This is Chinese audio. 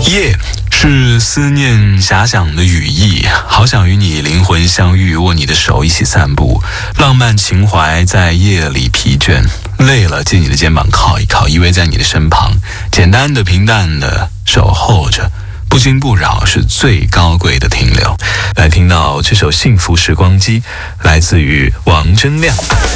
夜是思念遐想的语意，好想与你灵魂相遇，握你的手一起散步，浪漫情怀在夜里疲倦，累了借你的肩膀靠一靠，依偎在你的身旁，简单的平淡的守候着，不惊不扰是最高贵的停留。来听到这首幸福时光机，来自于王铮亮。